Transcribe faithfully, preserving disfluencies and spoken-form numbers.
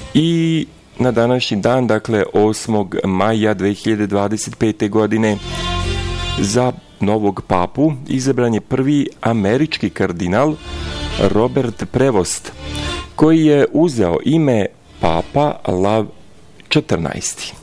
I na današnji dan, dakle osmog maja dve hiljade dvadeset pete. godine, za novog papu izabran je prvi američki kardinal Robert Prevost, koji je uzeo ime Papa Lav četrnaesti.